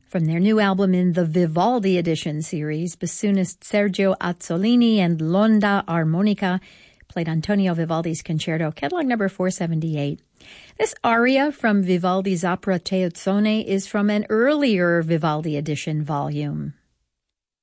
From their new album in the Vivaldi Edition series, bassoonist Sergio Azzolini and Londa Armonica played Antonio Vivaldi's Concerto, catalog number 478. This aria from Vivaldi's opera Teozzone is from an earlier Vivaldi Edition volume.